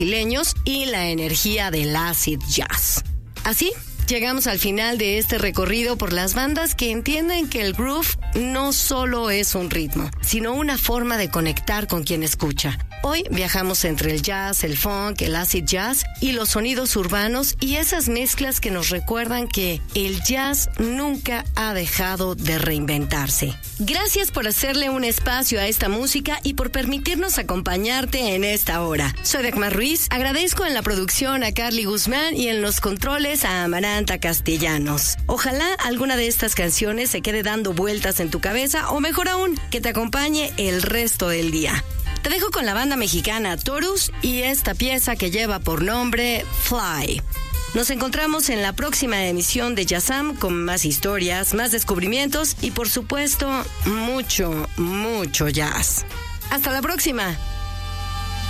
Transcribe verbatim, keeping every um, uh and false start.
brasileños y la energía del acid jazz. Así, llegamos al final de este recorrido por las bandas que entienden que el groove no solo es un ritmo, sino una forma de conectar con quien escucha. Hoy viajamos entre el jazz, el funk, el acid jazz y los sonidos urbanos y esas mezclas que nos recuerdan que el jazz nunca ha dejado de reinventarse. Gracias por hacerle un espacio a esta música y por permitirnos acompañarte en esta hora. Soy Dagmar Ruiz, agradezco en la producción a Carly Guzmán y en los controles a Amaranta Castellanos. Ojalá alguna de estas canciones se quede dando vueltas en tu cabeza o mejor aún, que te acompañe el resto del día. Te dejo con la banda mexicana Torus y esta pieza que lleva por nombre Fly. Nos encontramos en la próxima emisión de Jazzam con más historias, más descubrimientos y por supuesto mucho, mucho jazz. Hasta la próxima.